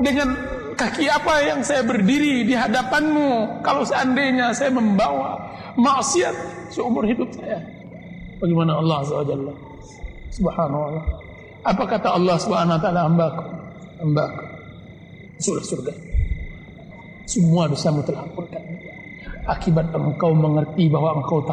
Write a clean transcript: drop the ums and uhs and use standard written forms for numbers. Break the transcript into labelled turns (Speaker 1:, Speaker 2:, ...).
Speaker 1: Dengan kaki apa yang saya berdiri di hadapanmu kalau seandainya saya membawa maksiat seumur hidup saya? Bagaimana Allah Azza wa Jalla? Subhanallah. Apa kata Allah Subhanahu wa taala? Hambaku masuklah surga. Semua dosamu telah ampunkan. Akibat engkau mengerti bahwa engkau